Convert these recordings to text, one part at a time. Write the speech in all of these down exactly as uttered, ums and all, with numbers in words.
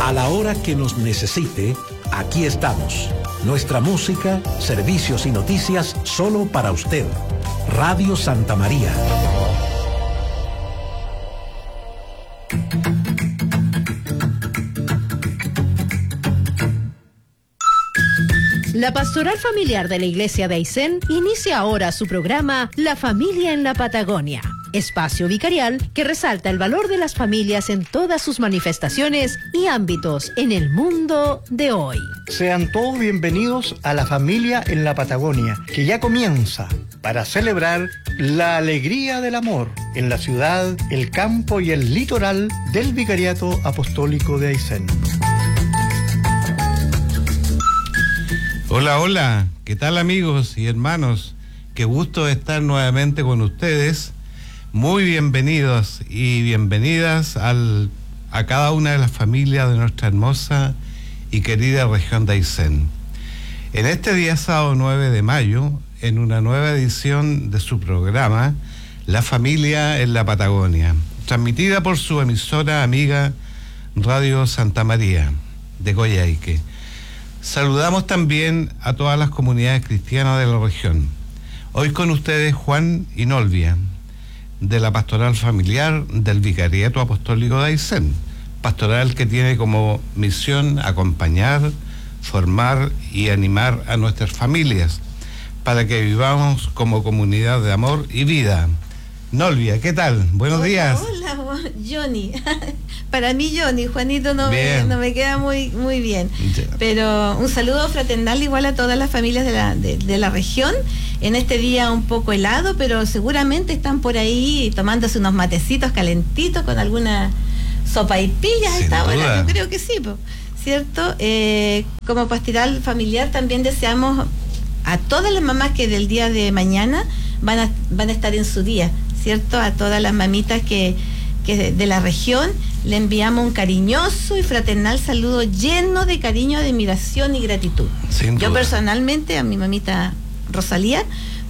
A la hora que nos necesite, aquí estamos. Nuestra música, servicios y noticias solo para usted. Radio Santa María. La Pastoral Familiar de la Iglesia de Aysén inicia ahora su programa La Familia en la Patagonia, espacio vicarial que resalta el valor de las familias en todas sus manifestaciones y ámbitos en el mundo de hoy. Sean todos bienvenidos a La Familia en la Patagonia, que ya comienza para celebrar la alegría del amor en la ciudad, el campo y el litoral del Vicariato Apostólico de Aysén. Hola, hola, ¿qué tal amigos y hermanos? Qué gusto estar nuevamente con ustedes. Muy bienvenidos y bienvenidas al, a cada una de las familias de nuestra hermosa y querida región de Aysén. En este día sábado nueve de mayo, en una nueva edición de su programa, La Familia en la Patagonia, transmitida por su emisora amiga Radio Santa María de Coyhaique. Saludamos también a todas las comunidades cristianas de la región. Hoy con ustedes Juan Inolvia, de la Pastoral Familiar del Vicariato Apostólico de Aysén, pastoral que tiene como misión acompañar, formar y animar a nuestras familias para que vivamos como comunidad de amor y vida. Nolvia, ¿qué tal? Buenos hola, días. Hola, Johnny. Para mí Johnny, Juanito no me, no me queda muy muy bien. Ya. Pero un saludo fraternal igual a todas las familias de la, de, de la región. En este día un poco helado, pero seguramente están por ahí tomándose unos matecitos calentitos con alguna sopaipilla a esta hora. Yo creo que sí, ¿cierto? Eh, como pastoral familiar también deseamos a todas las mamás que del día de mañana van a, van a estar en su día, ¿cierto? A todas las mamitas que, que de, de la región le enviamos un cariñoso y fraternal saludo lleno de cariño, admiración y gratitud. Yo personalmente a mi mamita Rosalía,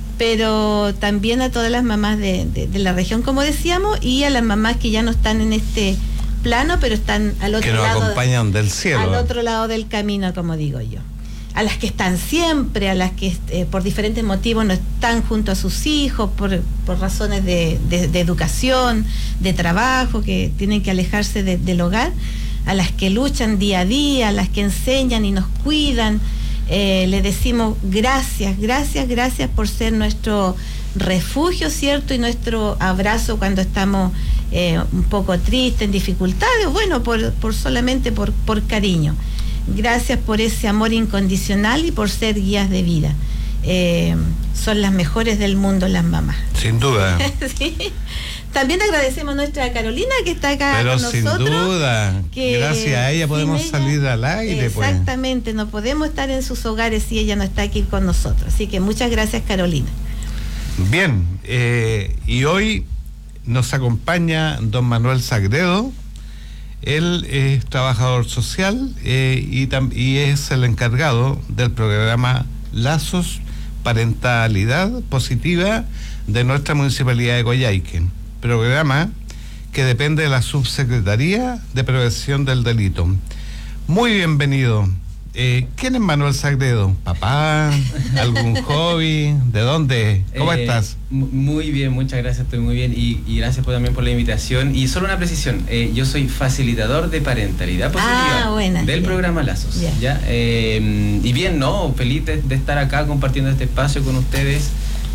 pero también a todas las mamás de, de, de la región, como decíamos, y a las mamás que ya no están en este plano, pero están al otro que nos lado, acompañan del cielo, al otro lado del camino, como digo yo. A las que están siempre, a las que eh, por diferentes motivos no están junto a sus hijos, por, por razones de, de, de educación, de trabajo, que tienen que alejarse de, del hogar, a las que luchan día a día, a las que enseñan y nos cuidan, eh, le decimos gracias, gracias, gracias por ser nuestro refugio, ¿cierto? Y nuestro abrazo cuando estamos eh, un poco tristes, en dificultades, bueno, por, por solamente por, por cariño. Gracias por ese amor incondicional y por ser guías de vida. Eh, son las mejores del mundo las mamás. Sin duda. Sí. También agradecemos a nuestra Carolina que está acá Pero con nosotros. Pero sin duda, que gracias a ella podemos ella, salir al aire. Exactamente, pues. No podemos estar en sus hogares si ella no está aquí con nosotros. Así que muchas gracias, Carolina. Bien, eh, y hoy nos acompaña don Manuel Sagredo. Él es trabajador social eh, y, tam- y es el encargado del programa Lazos Parentalidad Positiva de nuestra Municipalidad de Coyhaique, programa que depende de la Subsecretaría de Prevención del Delito. Muy bienvenido. Eh, ¿Quién es Manuel Sagredo? ¿Papá? ¿Algún hobby? ¿De dónde? ¿Cómo eh, estás? Muy bien, muchas gracias, estoy muy bien y, y gracias por, también por la invitación. Y solo una precisión, eh, yo soy facilitador de parentalidad positiva ah, buena, del bien. programa Lazos. Bien. ¿Ya? Eh, y bien, ¿no? Feliz de, de estar acá compartiendo este espacio con ustedes.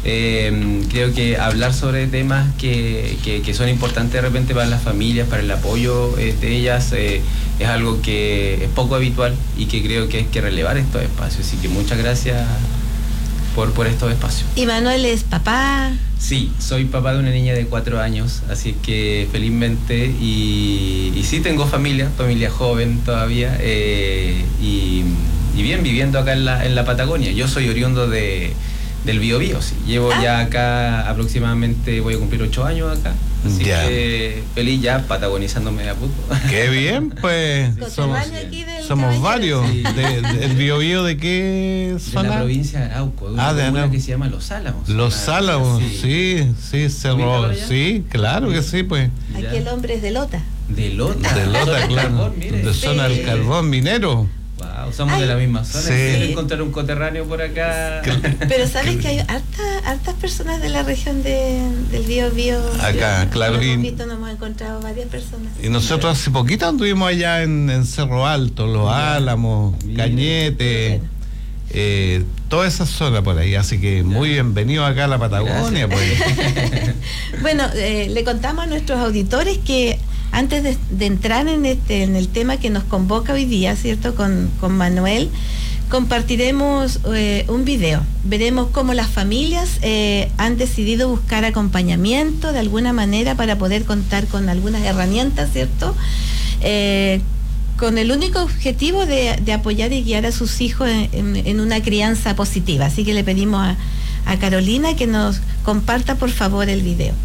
Eh, creo que hablar sobre temas que, que, que son importantes de repente para las familias, para el apoyo eh, de ellas, eh, es algo que es poco habitual y que creo que hay que relevar estos espacios. Así que muchas gracias por, por estos espacios. ¿Y Manuel es papá? Sí, soy papá de una niña de cuatro años, así que felizmente, y, y sí tengo familia, familia joven todavía, eh, y, y bien viviendo acá en la, en la Patagonia. Yo soy oriundo de del Biobío, sí. Llevo ah. ya acá aproximadamente, voy a cumplir ocho años acá. Así ya. que feliz ya patagonizándome a poco. Qué bien, pues. somos somos varios. Sí. De, de, ¿El Biobío de qué zona? De la provincia de Arauco, de una ah, de comuna Arauco. que se llama Los Álamos. Los Álamos, sí, sí, sí, Cerro, sí, claro que sí, pues. Aquí el hombre es de Lota. De Lota. De Lota, claro. De zona del carbón minero. Wow, somos Ay. de la misma zona. Sí. Sí. Encontrar un coterráneo por acá. Pero sabes que hay harta, hartas personas de la región de, del Bío Bío. Acá, claro. Nos hemos visto, nos hemos encontrado varias personas. Y nosotros hace poquito anduvimos allá en, en Cerro Alto, Los Álamos, Mira. Cañete. Eh, toda esa zona por ahí, así que muy bienvenido acá a la Patagonia. Pues. Bueno, eh, le contamos a nuestros auditores que antes de, de entrar en este en el tema que nos convoca hoy día, ¿cierto? Con, con Manuel, compartiremos eh, un video. Veremos cómo las familias eh, han decidido buscar acompañamiento de alguna manera para poder contar con algunas herramientas, ¿cierto? Eh, con el único objetivo de, de apoyar y guiar a sus hijos en, en, en una crianza positiva. Así que le pedimos a, a Carolina que nos comparta por favor el video.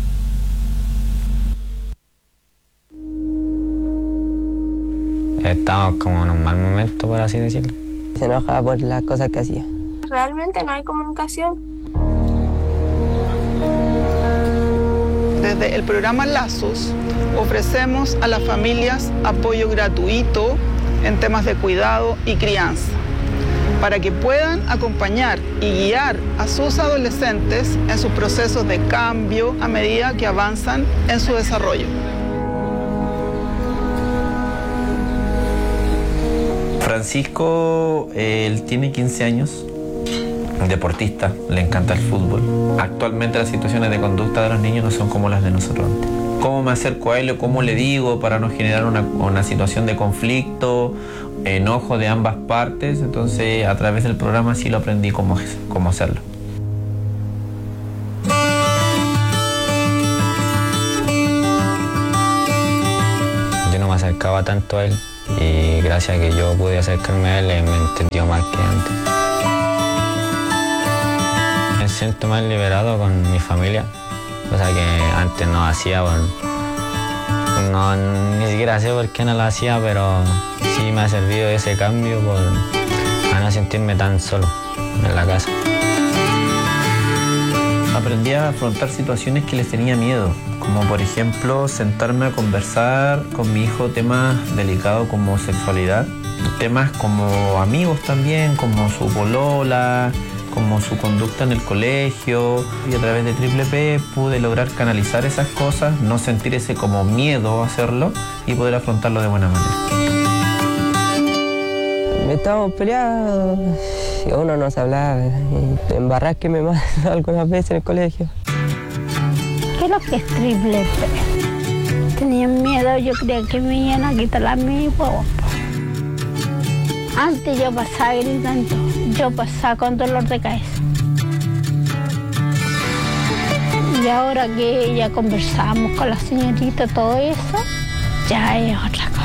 Estamos como en un mal momento, por así decirlo. Se enojaba por las cosas que hacía. Realmente no hay comunicación. Desde el programa Lazos ofrecemos a las familias apoyo gratuito en temas de cuidado y crianza, para que puedan acompañar y guiar a sus adolescentes en sus procesos de cambio a medida que avanzan en su desarrollo. Francisco, eh, él tiene quince años, deportista, le encanta el fútbol. Actualmente las situaciones de conducta de los niños no son como las de nosotros antes. ¿Cómo me acerco a él o cómo le digo para no generar una, una situación de conflicto, enojo de ambas partes? Entonces a través del programa sí lo aprendí cómo, cómo hacerlo. Yo no me acercaba tanto a él y gracias a que yo pude acercarme a él me entendió más que antes. Me siento más liberado con mi familia, cosa que antes no hacía. Bueno, no, ni siquiera sé por qué no lo hacía, pero sí me ha servido ese cambio por a no sentirme tan solo en la casa. Aprendí a afrontar situaciones que les tenía miedo, como por ejemplo sentarme a conversar con mi hijo temas delicados como sexualidad, temas como amigos también, como su polola, como su conducta en el colegio, y a través de Triple P pude lograr canalizar esas cosas, no sentir ese como miedo a hacerlo y poder afrontarlo de buena manera. Estábamos peleados y uno no se hablaba, y embarrar que me matan algunas veces en el colegio. ¿Qué es lo que es Triple P? Tenían miedo, yo creía que me iban a quitar a mi huevo. Antes yo pasaba gritando, yo pasaba con dolor de cabeza. Y ahora que ya conversamos con la señorita, todo eso, ya es otra cosa.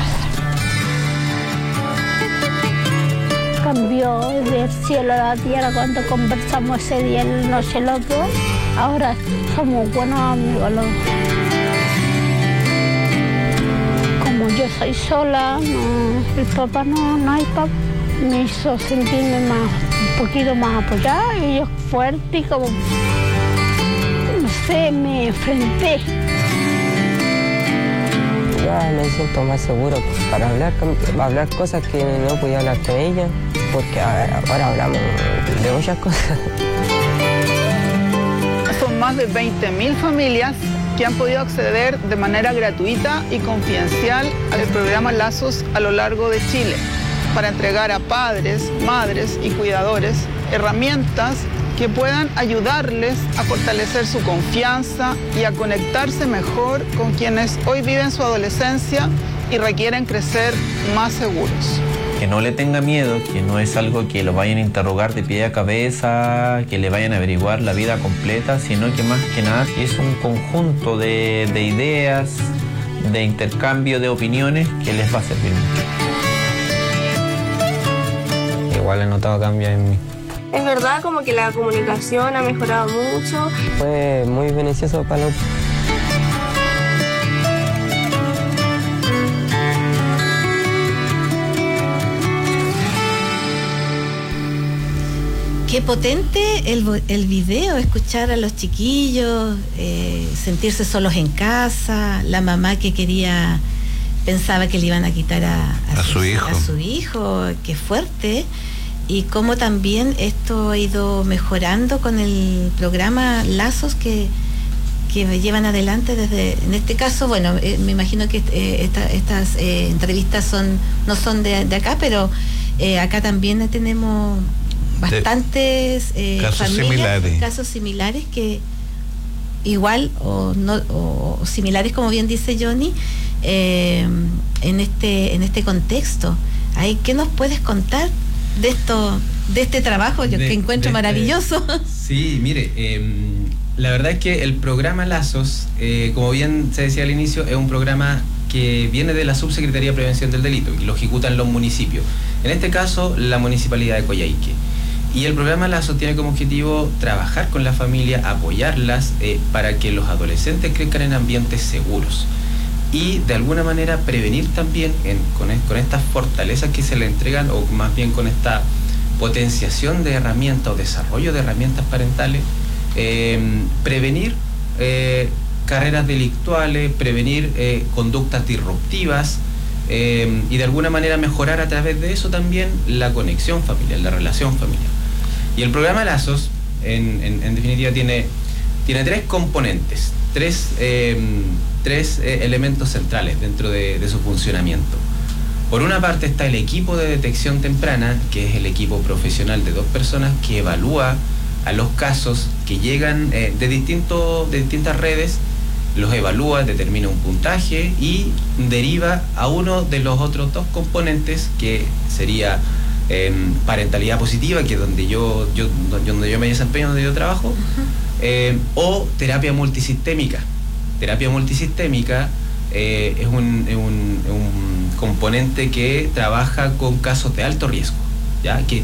Cambió del cielo a la tierra cuando conversamos ese día en la noche los dos. Ahora somos buenos amigos los dos. Como yo soy sola, no, el papá no, no hay papá. Me hizo sentirme más, un poquito más apoyada y yo fuerte y como, no sé, me enfrenté. Ya me siento más seguro para hablar, para hablar cosas que no podía hablar con ella, porque ahora, ahora hablamos de muchas cosas. Son más de veinte mil familias que han podido acceder de manera gratuita y confidencial al programa Lazos a lo largo de Chile, para entregar a padres, madres y cuidadores herramientas que puedan ayudarles a fortalecer su confianza y a conectarse mejor con quienes hoy viven su adolescencia y requieren crecer más seguros. Que no le tenga miedo, que no es algo que lo vayan a interrogar de pie a cabeza, que le vayan a averiguar la vida completa, sino que más que nada es un conjunto de, de ideas, de intercambio de opiniones que les va a servir mucho. Igual he notado cambios en mí. Es verdad, como que la comunicación ha mejorado mucho. Fue muy beneficioso para los... Qué potente el, el video, escuchar a los chiquillos, eh, sentirse solos en casa, la mamá que quería pensaba que le iban a quitar a, a, a su, su hijo. A su hijo, qué fuerte. Y cómo también esto ha ido mejorando con el programa Lazos que, que llevan adelante desde, en este caso, bueno, eh, me imagino que eh, esta, estas eh, entrevistas son no son de, de acá, pero eh, acá también tenemos bastantes eh, casos familias, similares. casos similares que igual o no o, o similares, como bien dice Johnny, eh, en este en este contexto. Ahí, ¿qué nos puedes contar de esto, de este trabajo yo de, que encuentro maravilloso? Este, sí, mire, eh, la verdad es que el programa Lazos, eh, como bien se decía al inicio, es un programa que viene de la Subsecretaría de Prevención del Delito y lo ejecutan los municipios. En este caso, la Municipalidad de Coyhaique. Y el programa Lazos tiene como objetivo trabajar con la familia, apoyarlas eh, para que los adolescentes crezcan en ambientes seguros. Y de alguna manera prevenir también en, con, con estas fortalezas que se le entregan, o más bien con esta potenciación de herramientas o desarrollo de herramientas parentales, eh, prevenir eh, carreras delictuales, prevenir eh, conductas disruptivas eh, y de alguna manera mejorar a través de eso también la conexión familiar, la relación familiar. Y el programa Lazos, en, en, en definitiva, tiene, tiene tres componentes, tres... Eh, tres eh, elementos centrales dentro de, de su funcionamiento. Por una parte está el equipo de detección temprana, que es el equipo profesional de dos personas que evalúa a los casos que llegan eh, de, distinto, de distintas redes, los evalúa, determina un puntaje y deriva a uno de los otros dos componentes, que sería eh, parentalidad positiva, que es donde yo, yo, donde yo me desempeño, donde yo trabajo, uh-huh. eh, o terapia multisistémica. Terapia multisistémica eh, es, un, es, un, es un componente que trabaja con casos de alto riesgo, ¿ya? Que